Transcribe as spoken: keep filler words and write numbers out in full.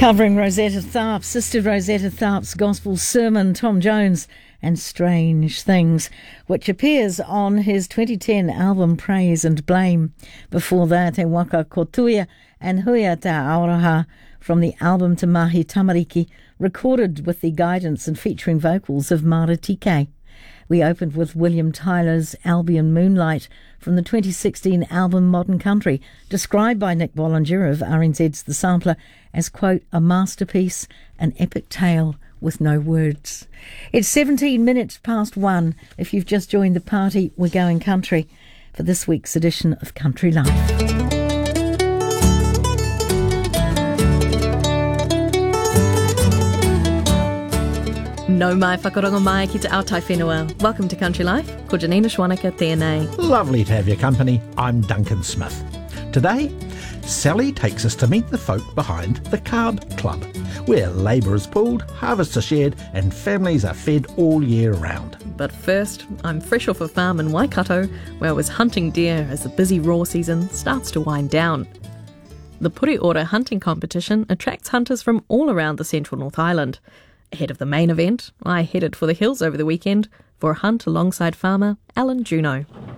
Covering Rosetta Tharpe, Sister Rosetta Tharpe's Gospel Sermon, Tom Jones and Strange Things, which appears on his twenty ten album Praise and Blame. Before that, Te Waka Kotuia and Huia Te Aoraha from the album Te Mahi Tamariki, recorded with the guidance and featuring vocals of Mara Tike. We opened with William Tyler's Albion Moonlight from the twenty sixteen album Modern Country, described by Nick Bollinger of R N Z's The Sampler as, quote, a masterpiece, an epic tale with no words. It's seventeen minutes past one. If you've just joined the party, we're going country for this week's edition of Country Life. No mai whakarongo mai ki te aotai whenua. Welcome to Country Life. Ko Janina Schwaneka tēnei. Lovely to have your company. I'm Duncan Smith. Today, Sally takes us to meet the folk behind the Card Club, where labour is pooled, harvests are shared and families are fed all year round. But first, I'm fresh off a farm in Waikato, where I was hunting deer as the busy raw season starts to wind down. The Puriora hunting competition attracts hunters from all around the central North Island. Ahead of the main event, I headed for the hills over the weekend for a hunt alongside farmer Alan Juno.